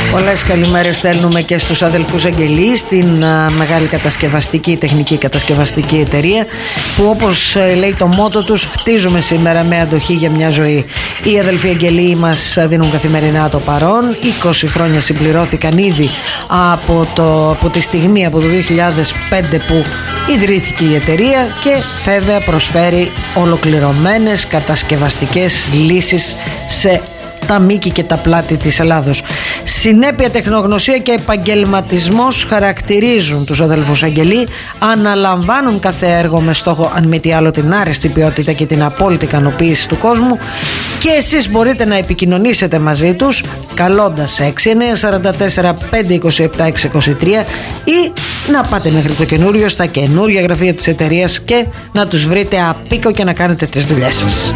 Πολλές καλημέρες στέλνουμε και στους αδελφούς Αγγελή, στην μεγάλη κατασκευαστική, τεχνική κατασκευαστική εταιρεία, που όπως λέει το μότο τους, χτίζουμε σήμερα με αντοχή για μια ζωή. Οι αδελφοί Αγγελή μας δίνουν καθημερινά το παρόν. 20 χρόνια συμπληρώθηκαν ήδη από τη στιγμή, από το 2005 που ιδρύθηκε η εταιρεία, και βέβαια προσφέρει ολοκληρωμένες κατασκευαστικές λύσεις σε τα μήκη και τα πλάτη της Ελλάδος. Συνέπεια, τεχνογνωσία και επαγγελματισμός χαρακτηρίζουν τους αδελφούς Αγγελή. Αναλαμβάνουν κάθε έργο με στόχο, αν μη τι άλλο, την άρεστη ποιότητα και την απόλυτη ικανοποίηση του κόσμου. Και εσείς μπορείτε να επικοινωνήσετε μαζί τους καλώντας 6944 527 623 ή να πάτε μέχρι το καινούριο στα καινούρια γραφεία της εταιρείας και να τους βρείτε απίκο και να κάνετε τις δουλειές σας.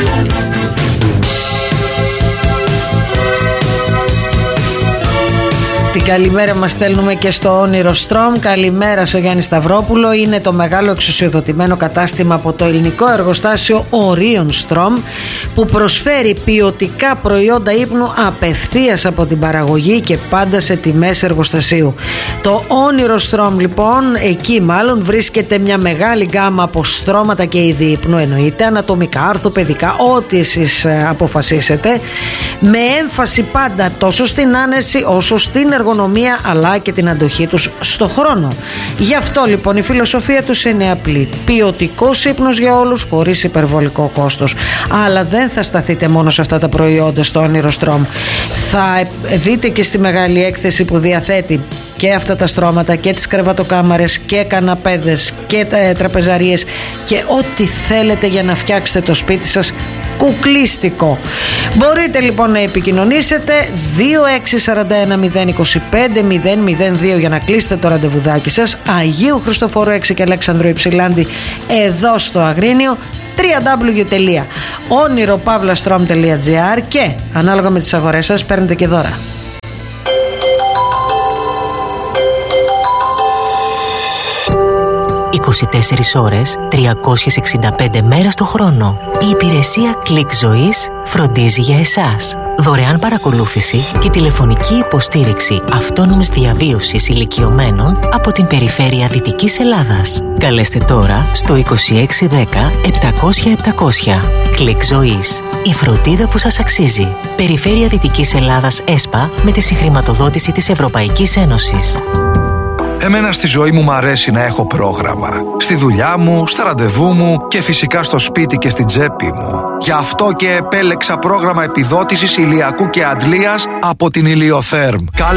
Την καλημέρα μας στέλνουμε και στο Όνειρο Στρομ. Καλημέρα στο Γιάννη Σταυρόπουλο. Είναι το μεγάλο εξουσιοδοτημένο κατάστημα από το ελληνικό εργοστάσιο Orion Strom, που προσφέρει ποιοτικά προϊόντα ύπνου απευθείας από την παραγωγή και πάντα σε τιμές εργοστασίου. Το Όνειρο Στρομ, λοιπόν, εκεί μάλλον βρίσκεται μια μεγάλη γκάμα από στρώματα και είδη ύπνου, εννοείται, ανατομικά, ορθοπαιδικά, ό,τι εσείς αποφασίσετε, με έμφαση πάντα τόσο στην άνεση όσο στην εργονομία, αλλά και την αντοχή τους στο χρόνο. Γι' αυτό λοιπόν η φιλοσοφία τους είναι απλή: ποιοτικός ύπνος για όλους, χωρίς υπερβολικό κόστος. Αλλά δεν θα σταθείτε μόνο σε αυτά τα προϊόντα στο Όνειρο Στρομ. Θα δείτε και στη μεγάλη έκθεση που διαθέτει και αυτά τα στρώματα και τις κρεβατοκάμαρες και καναπέδες και τραπεζαρίες και ό,τι θέλετε για να φτιάξετε το σπίτι σας κουκλίστικο. Μπορείτε λοιπόν να επικοινωνήσετε 2641 025 002 για να κλείσετε το ραντεβουδάκι σας. Αγίου Χριστοφόρου 6 και Αλέξανδρου Υψηλάντη, εδώ στο Αγρίνιο. www.oniropavlastrom.gr και ανάλογα με τις αγορές σας παίρνετε και δώρα. 24 ώρες, 365 μέρες το χρόνο. Η υπηρεσία Click Ζωής φροντίζει για εσάς. Δωρεάν παρακολούθηση και τηλεφωνική υποστήριξη αυτόνομης διαβίωσης ηλικιωμένων από την περιφέρεια Δυτικής Ελλάδας. Καλέστε τώρα στο 2610 700 700. Click Ζωής. Η φροντίδα που σας αξίζει. Περιφέρεια Δυτικής Ελλάδας ΕΣΠΑ με τη συγχρηματοδότηση της Ευρωπαϊκής Ένωσης. Εμένα στη ζωή μου αρέσει να έχω πρόγραμμα. Στη δουλειά μου, στα ραντεβού μου και φυσικά στο σπίτι και στην τσέπη μου. Γι' αυτό και επέλεξα πρόγραμμα επιδότησης ηλιακού και αντλίας από την Ηλιοθέρμ.